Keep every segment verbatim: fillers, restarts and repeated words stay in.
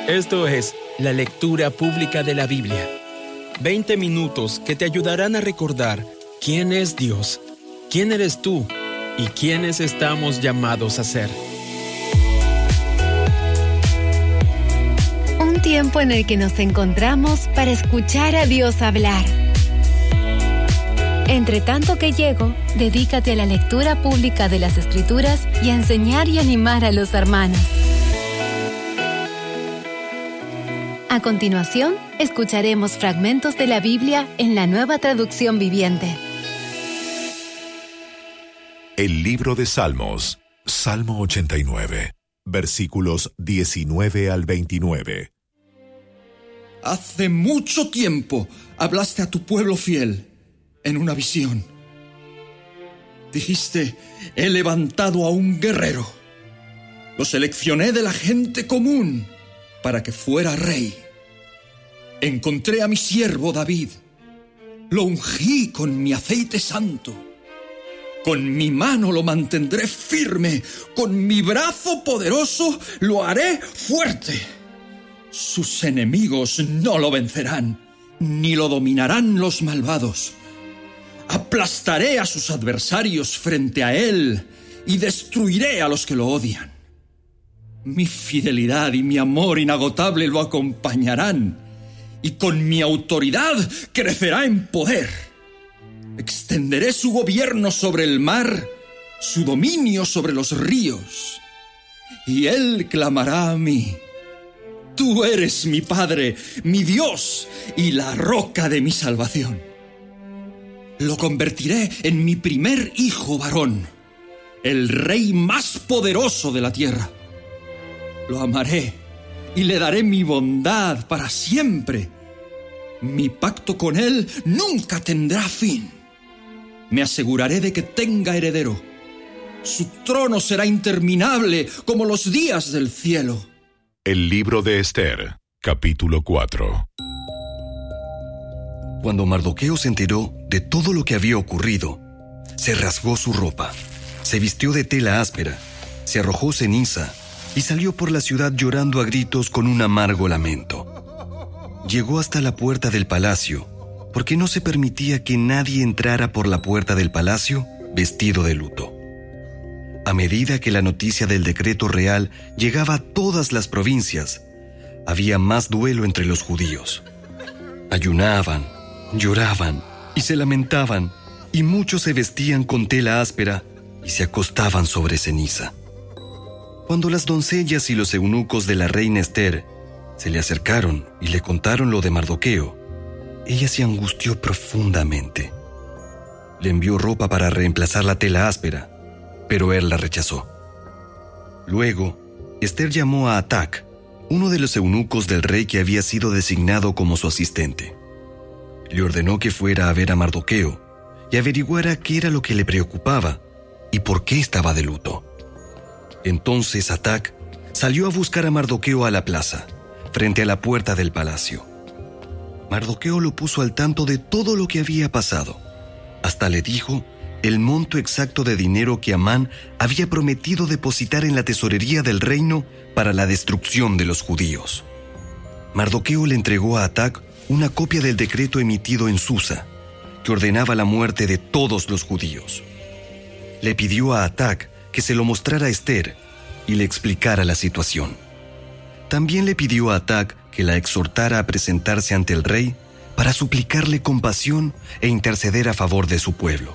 Esto es la lectura pública de la Biblia. veinte minutos que te ayudarán a recordar quién es Dios, quién eres tú y quiénes estamos llamados a ser. Un tiempo en el que nos encontramos para escuchar a Dios hablar. Entre tanto que llego, dedícate a la lectura pública de las Escrituras y a enseñar y animar a los hermanos. A continuación, escucharemos fragmentos de la Biblia en la Nueva Traducción Viviente. El libro de Salmos, Salmo ochenta y nueve, versículos diecinueve al veintinueve. Hace mucho tiempo hablaste a tu pueblo fiel en una visión. Dijiste, he levantado a un guerrero. Lo seleccioné de la gente común para que fuera rey. Encontré a mi siervo David. Lo ungí con mi aceite santo. Con mi mano lo mantendré firme. Con mi brazo poderoso lo haré fuerte. Sus enemigos no lo vencerán, ni lo dominarán los malvados. Aplastaré a sus adversarios frente a él y destruiré a los que lo odian. Mi fidelidad y mi amor inagotable lo acompañarán, y con mi autoridad crecerá en poder. Extenderé su gobierno sobre el mar, su dominio sobre los ríos, y él clamará a mí. Tú eres mi Padre, mi Dios y la roca de mi salvación. Lo convertiré en mi primer hijo varón, el rey más poderoso de la tierra. Lo amaré y le daré mi bondad para siempre. Mi pacto con él nunca tendrá fin. Me aseguraré de que tenga heredero. Su trono será interminable como los días del cielo. El libro de Esther, capítulo cuatro. Cuando Mardoqueo se enteró de todo lo que había ocurrido, se rasgó su ropa, se vistió de tela áspera, se arrojó ceniza y salió por la ciudad llorando a gritos con un amargo lamento. Llegó hasta la puerta del palacio, porque no se permitía que nadie entrara por la puerta del palacio vestido de luto. A medida que la noticia del decreto real llegaba a todas las provincias, había más duelo entre los judíos. Ayunaban, lloraban y se lamentaban, y muchos se vestían con tela áspera y se acostaban sobre ceniza. Cuando las doncellas y los eunucos de la reina Esther se le acercaron y le contaron lo de Mardoqueo, ella se angustió profundamente. Le envió ropa para reemplazar la tela áspera, pero él la rechazó. Luego, Esther llamó a Atac, uno de los eunucos del rey que había sido designado como su asistente. Le ordenó que fuera a ver a Mardoqueo y averiguara qué era lo que le preocupaba y por qué estaba de luto. Entonces Atac salió a buscar a Mardoqueo a la plaza, frente a la puerta del palacio. Mardoqueo lo puso al tanto de todo lo que había pasado. Hasta le dijo el monto exacto de dinero que Amán había prometido depositar en la tesorería del reino para la destrucción de los judíos. Mardoqueo le entregó a Atac una copia del decreto emitido en Susa, que ordenaba la muerte de todos los judíos. Le pidió a Atac que se lo mostrara a Esther y le explicara la situación. También le pidió a Atac que la exhortara a presentarse ante el rey para suplicarle compasión e interceder a favor de su pueblo.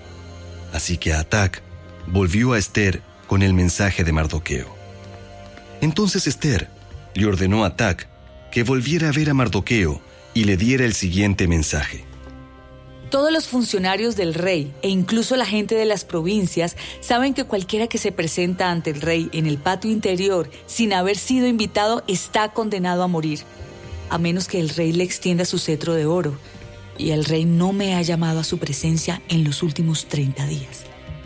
Así que Atac volvió a Esther con el mensaje de Mardoqueo. Entonces Esther le ordenó a Atac que volviera a ver a Mardoqueo y le diera el siguiente mensaje. Todos los funcionarios del rey e incluso la gente de las provincias saben que cualquiera que se presenta ante el rey en el patio interior sin haber sido invitado está condenado a morir, a menos que el rey le extienda su cetro de oro, y el rey no me ha llamado a su presencia en los últimos treinta días.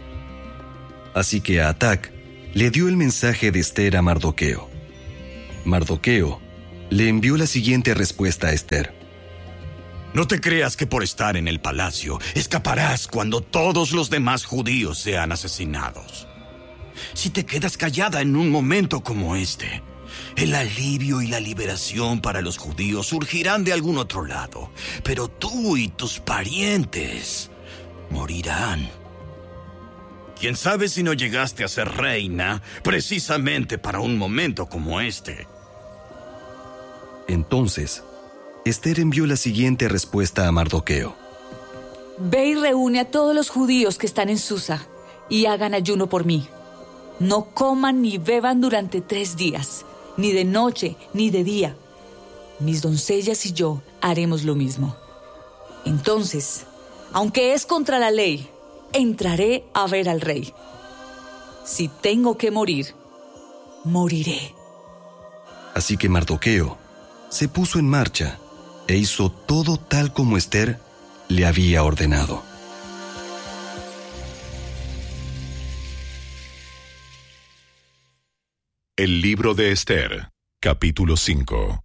Así que Atac le dio el mensaje de Esther a Mardoqueo. Mardoqueo le envió la siguiente respuesta a Esther. No te creas que por estar en el palacio escaparás cuando todos los demás judíos sean asesinados. Si te quedas callada en un momento como este, El alivio y la liberación para los judíos surgirán de algún otro lado, pero tú y tus parientes morirán. ¿Quién sabe si no llegaste a ser reina precisamente para un momento como este? Entonces, Ester envió la siguiente respuesta a Mardoqueo. Ve y reúne a todos los judíos que están en Susa y hagan ayuno por mí. No coman ni beban durante tres días, ni de noche ni de día. Mis doncellas y yo haremos lo mismo. Entonces, aunque es contra la ley, entraré a ver al rey. Si tengo que morir, moriré. Así que Mardoqueo se puso en marcha e hizo todo tal como Ester le había ordenado. El libro de Ester, capítulo cinco.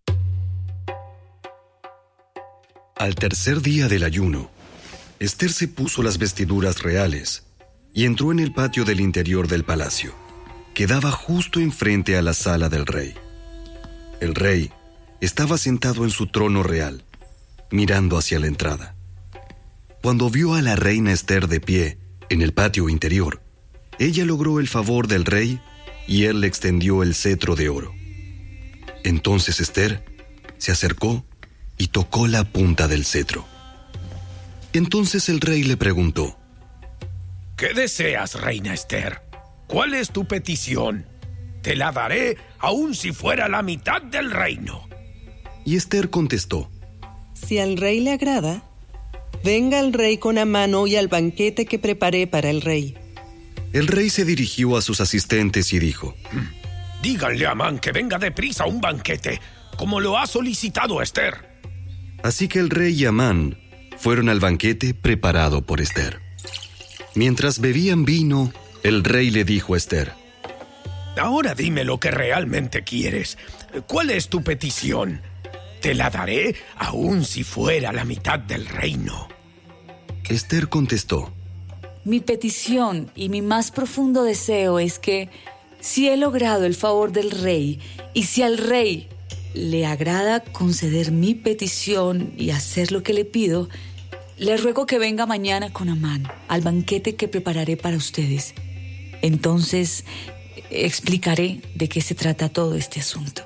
Al tercer día del ayuno, Ester se puso las vestiduras reales y entró en el patio del interior del palacio, que daba justo enfrente a la sala del rey. El rey estaba sentado en su trono real, mirando hacia la entrada. Cuando vio a la reina Ester de pie en el patio interior, ella logró el favor del rey y él le extendió el cetro de oro. Entonces Ester se acercó y tocó la punta del cetro. Entonces el rey le preguntó: ¿Qué deseas, reina Ester? ¿Cuál es tu petición? Te la daré aun si fuera la mitad del reino. Y Ester contestó: Si al rey le agrada, venga el rey con Amán hoy al banquete que preparé para el rey. El rey se dirigió a sus asistentes y dijo: Díganle a Amán que venga deprisa a un banquete, como lo ha solicitado Ester. Así que el rey y Amán fueron al banquete preparado por Ester. Mientras bebían vino, el rey le dijo a Ester: Ahora dime lo que realmente quieres. ¿Cuál es tu petición? Te la daré aun si fuera la mitad del reino. Ester contestó: Mi petición y mi más profundo deseo es que, si he logrado el favor del rey, y si al rey le agrada conceder mi petición y hacer lo que le pido, le ruego que venga mañana con Amán al banquete que prepararé para ustedes. Entonces, explicaré de qué se trata todo este asunto.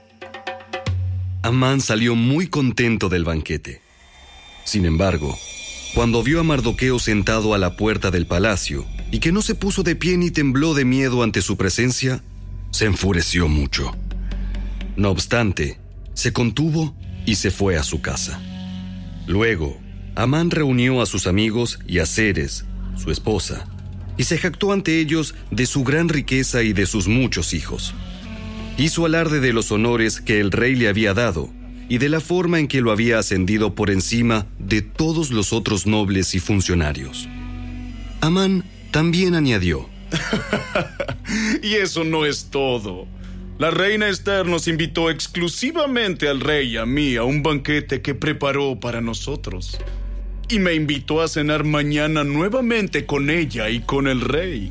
Amán salió muy contento del banquete. Sin embargo, cuando vio a Mardoqueo sentado a la puerta del palacio y que no se puso de pie ni tembló de miedo ante su presencia, se enfureció mucho. No obstante, se contuvo y se fue a su casa. Luego, Amán reunió a sus amigos y a Zeres, su esposa, y se jactó ante ellos de su gran riqueza y de sus muchos hijos. Hizo alarde de los honores que el rey le había dado y de la forma en que lo había ascendido por encima de todos los otros nobles y funcionarios. Amán también añadió: Y eso no es todo. La reina Ester nos invitó exclusivamente al rey y a mí a un banquete que preparó para nosotros. Y me invitó a cenar mañana nuevamente con ella y con el rey.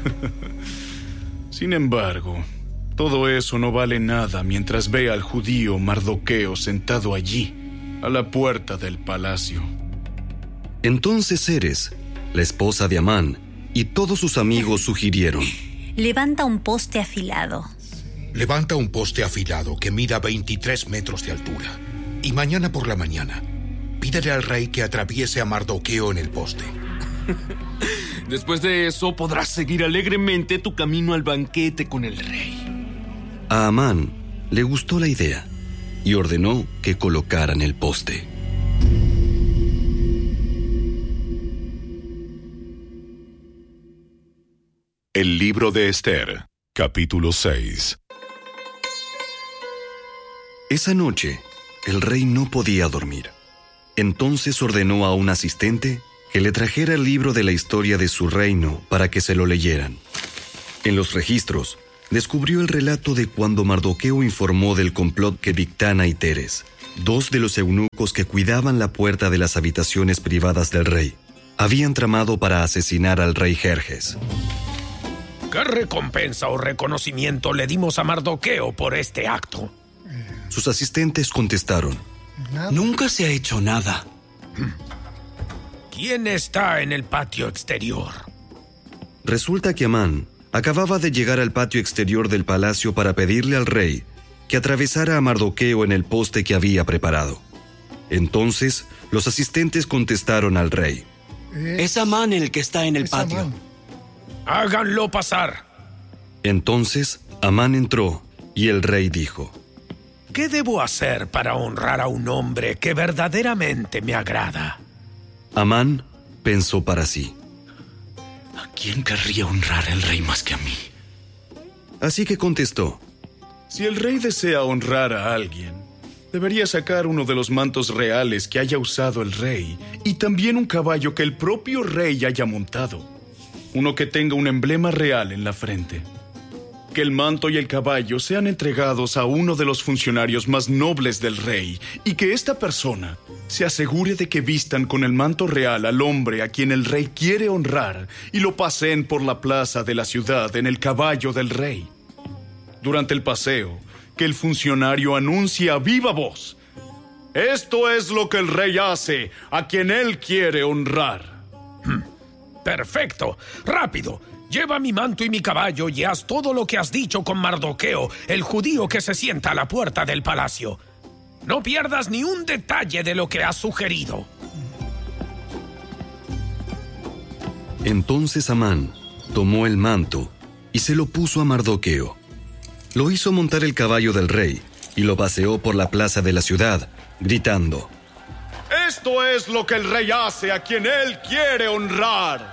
Sin embargo, todo eso no vale nada mientras ve al judío Mardoqueo sentado allí, a la puerta del palacio. Entonces Zeres, la esposa de Amán, y todos sus amigos sugirieron: Levanta un poste afilado. Levanta un poste afilado que mida veintitrés metros de altura. Y mañana por la mañana, pídele al rey que atraviese a Mardoqueo en el poste. Después de eso, podrás seguir alegremente tu camino al banquete con el rey. A Amán le gustó la idea y ordenó que colocaran el poste. El libro de Ester, capítulo seis. Esa noche, el rey no podía dormir. Entonces ordenó a un asistente que le trajera el libro de la historia de su reino para que se lo leyeran. En los registros, descubrió el relato de cuando Mardoqueo informó del complot que Bigtana y Teres, dos de los eunucos que cuidaban la puerta de las habitaciones privadas del rey, habían tramado para asesinar al rey Jerjes. ¿Qué recompensa o reconocimiento le dimos a Mardoqueo por este acto? Sus asistentes contestaron: Nunca se ha hecho nada. ¿Quién está en el patio exterior? Resulta que Amán acababa de llegar al patio exterior del palacio para pedirle al rey que atravesara a Mardoqueo en el poste que había preparado. Entonces, los asistentes contestaron al rey: Es Amán el que está en el patio. Amán. Háganlo pasar. Entonces, Amán entró y el rey dijo: ¿Qué debo hacer para honrar a un hombre que verdaderamente me agrada? Amán pensó para sí: ¿A quién querría honrar el rey más que a mí? Así que contestó: Si el rey desea honrar a alguien, debería sacar uno de los mantos reales que haya usado el rey y también un caballo que el propio rey haya montado. Uno que tenga un emblema real en la frente. Que el manto y el caballo sean entregados a uno de los funcionarios más nobles del rey y que esta persona se asegure de que vistan con el manto real al hombre a quien el rey quiere honrar y lo paseen por la plaza de la ciudad en el caballo del rey. Durante el paseo, que el funcionario anuncie a viva voz: esto es lo que el rey hace a quien él quiere honrar. Perfecto. Rápido. Lleva mi manto y mi caballo y haz todo lo que has dicho con Mardoqueo, el judío que se sienta a la puerta del palacio. No pierdas ni un detalle de lo que has sugerido. Entonces Amán tomó el manto y se lo puso a Mardoqueo. Lo hizo montar el caballo del rey y lo paseó por la plaza de la ciudad, gritando: Esto es lo que el rey hace a quien él quiere honrar.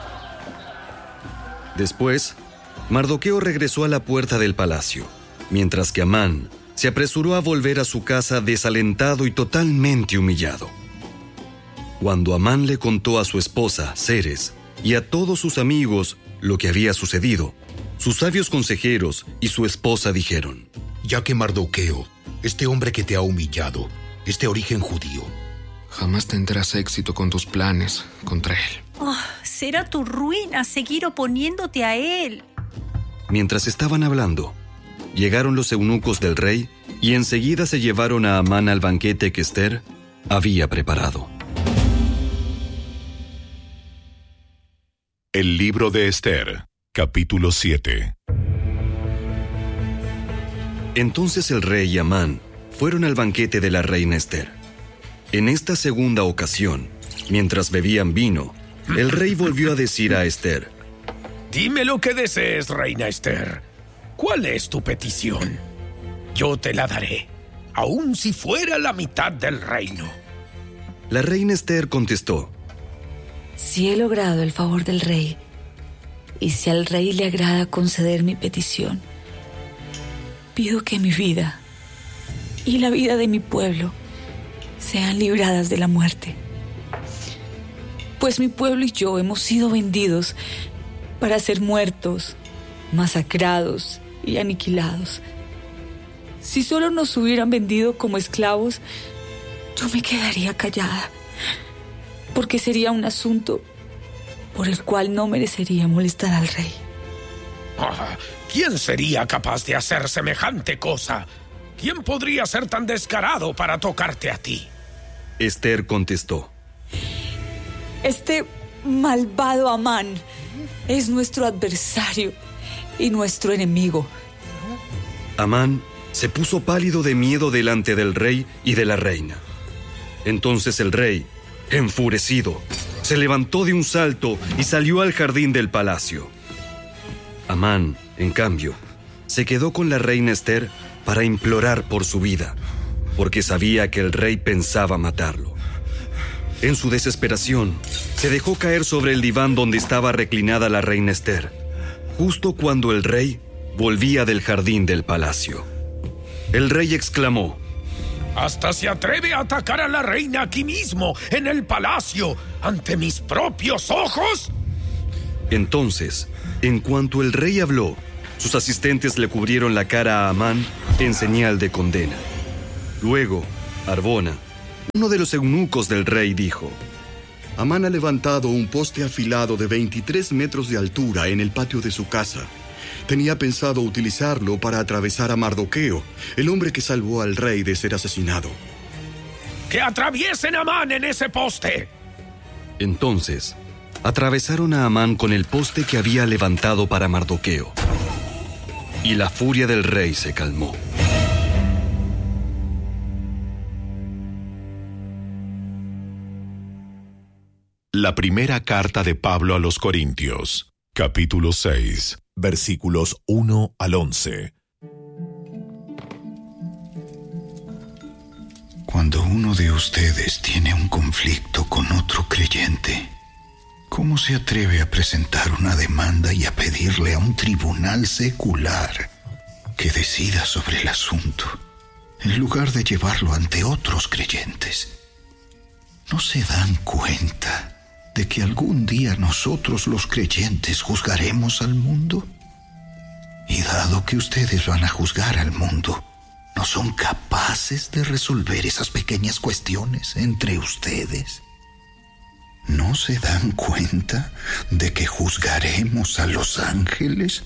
Después, Mardoqueo regresó a la puerta del palacio, mientras que Amán se apresuró a volver a su casa desalentado y totalmente humillado. Cuando Amán le contó a su esposa, Zeres, y a todos sus amigos lo que había sucedido, sus sabios consejeros y su esposa dijeron: Ya que Mardoqueo, este hombre que te ha humillado, es de origen judío, jamás tendrás éxito con tus planes contra él. Oh, será tu ruina seguir oponiéndote a él. Mientras estaban hablando, llegaron los eunucos del rey y enseguida se llevaron a Amán al banquete que Esther había preparado. El libro de Esther, capítulo siete. Entonces el rey y Amán fueron al banquete de la reina Esther. En esta segunda ocasión, mientras bebían vino, el rey volvió a decir a Esther: Dime lo que desees, reina Esther. ¿Cuál es tu petición? Yo te la daré, aun si fuera la mitad del reino. La reina Esther contestó: Si he logrado el favor del rey, y si al rey le agrada conceder mi petición, pido que mi vida y la vida de mi pueblo sean libradas de la muerte. Pues mi pueblo y yo hemos sido vendidos para ser muertos, masacrados y aniquilados. Si solo nos hubieran vendido como esclavos, yo me quedaría callada, porque sería un asunto por el cual no merecería molestar al rey. Ah, ¿quién sería capaz de hacer semejante cosa? ¿Quién podría ser tan descarado para tocarte a ti? Esther contestó: Este malvado Amán es nuestro adversario y nuestro enemigo. Amán se puso pálido de miedo delante del rey y de la reina. Entonces el rey, enfurecido, se levantó de un salto y salió al jardín del palacio. Amán, en cambio, se quedó con la reina Esther para implorar por su vida, porque sabía que el rey pensaba matarlo. En su desesperación, se dejó caer sobre el diván donde estaba reclinada la reina Esther, justo cuando el rey volvía del jardín del palacio. El rey exclamó: ¡Hasta se atreve a atacar a la reina aquí mismo, en el palacio, ante mis propios ojos! Entonces, en cuanto el rey habló, sus asistentes le cubrieron la cara a Amán en señal de condena. Luego, Arbona, uno de los eunucos del rey, dijo: Amán ha levantado un poste afilado de veintitrés metros de altura en el patio de su casa. Tenía pensado utilizarlo para atravesar a Mardoqueo, el hombre que salvó al rey de ser asesinado. ¡Que atraviesen a Amán en ese poste! Entonces, atravesaron a Amán con el poste que había levantado para Mardoqueo. Y la furia del rey se calmó. La primera carta de Pablo a los Corintios, capítulo seis, versículos uno al once. Cuando uno de ustedes tiene un conflicto con otro creyente, ¿cómo se atreve a presentar una demanda y a pedirle a un tribunal secular que decida sobre el asunto, en lugar de llevarlo ante otros creyentes? ¿No se dan cuenta de que algún día nosotros los creyentes juzgaremos al mundo? Y dado que ustedes van a juzgar al mundo, ¿no son capaces de resolver esas pequeñas cuestiones entre ustedes? ¿No se dan cuenta de que juzgaremos a los ángeles?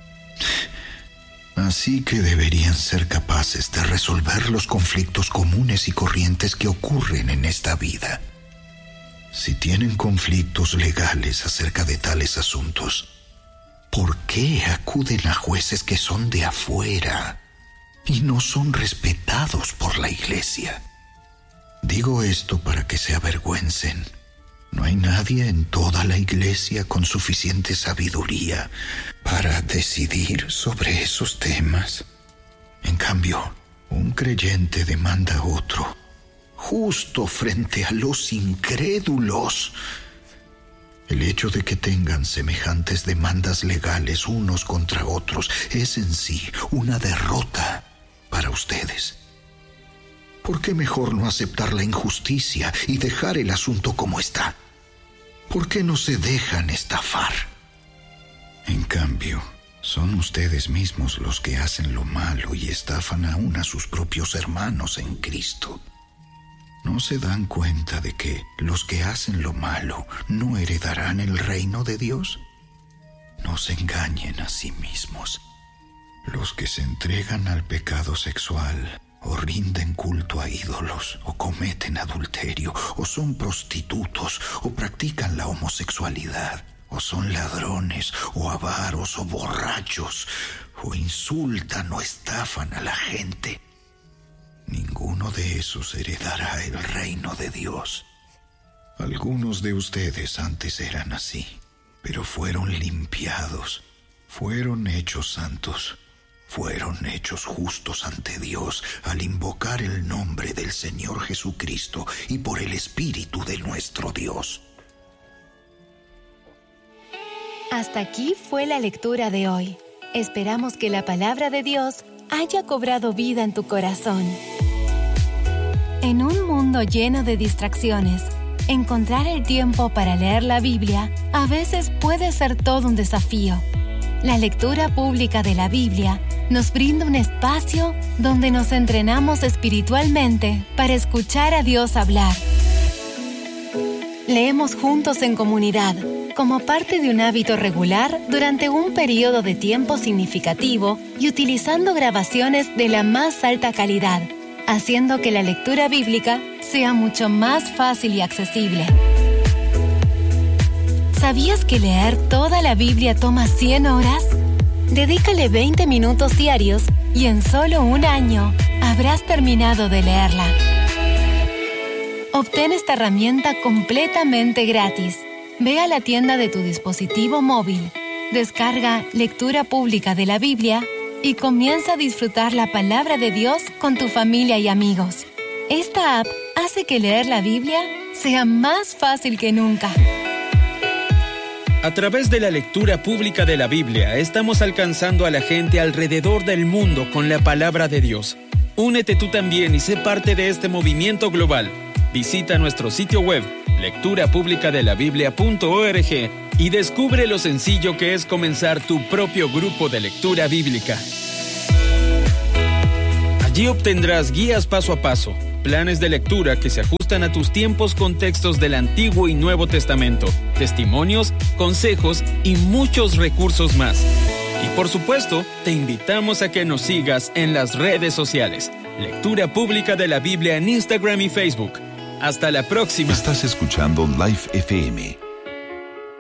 Así que deberían ser capaces de resolver los conflictos comunes y corrientes que ocurren en esta vida. Si tienen conflictos legales acerca de tales asuntos, ¿por qué acuden a jueces que son de afuera y no son respetados por la iglesia? Digo esto para que se avergüencen. No hay nadie en toda la iglesia con suficiente sabiduría para decidir sobre esos temas. En cambio, un creyente demanda a otro, justo frente a los incrédulos. El hecho de que tengan semejantes demandas legales unos contra otros es en sí una derrota para ustedes. ¿Por qué mejor no aceptar la injusticia y dejar el asunto como está? ¿Por qué no se dejan estafar? En cambio, son ustedes mismos los que hacen lo malo y estafan aún a sus propios hermanos en Cristo. ¿No se dan cuenta de que los que hacen lo malo no heredarán el reino de Dios? No se engañen a sí mismos. Los que se entregan al pecado sexual, o rinden culto a ídolos, o cometen adulterio, o son prostitutos, o practican la homosexualidad, o son ladrones, o avaros, o borrachos, o insultan o estafan a la gente, ninguno de esos heredará el reino de Dios. Algunos de ustedes antes eran así, pero fueron limpiados, fueron hechos santos, fueron hechos justos ante Dios al invocar el nombre del Señor Jesucristo y por el Espíritu de nuestro Dios. Hasta aquí fue la lectura de hoy. Esperamos que la palabra de Dios haya cobrado vida en tu corazón. En un mundo lleno de distracciones, encontrar el tiempo para leer la Biblia a veces puede ser todo un desafío. La lectura pública de la Biblia nos brinda un espacio donde nos entrenamos espiritualmente para escuchar a Dios hablar. Leemos juntos en comunidad, como parte de un hábito regular durante un periodo de tiempo significativo y utilizando grabaciones de la más alta calidad, haciendo que la lectura bíblica sea mucho más fácil y accesible. ¿Sabías que leer toda la Biblia toma cien horas? Dedícale veinte minutos diarios y en solo un año habrás terminado de leerla. Obtén esta herramienta completamente gratis. Ve a la tienda de tu dispositivo móvil, descarga Lectura Pública de la Biblia y comienza a disfrutar la palabra de Dios con tu familia y amigos. Esta app hace que leer la Biblia sea más fácil que nunca. A través de la lectura pública de la Biblia, estamos alcanzando a la gente alrededor del mundo con la palabra de Dios. Únete tú también y sé parte de este movimiento global. Visita nuestro sitio web, lectura pública de la biblia punto org, y descubre lo sencillo que es comenzar tu propio grupo de lectura bíblica. Allí obtendrás guías paso a paso, planes de lectura que se ajustan a tus tiempos con textos del Antiguo y Nuevo Testamento, testimonios, consejos y muchos recursos más. Y por supuesto, te invitamos a que nos sigas en las redes sociales. Lectura Pública de la Biblia en Instagram y Facebook. Hasta la próxima. Estás escuchando Life F M.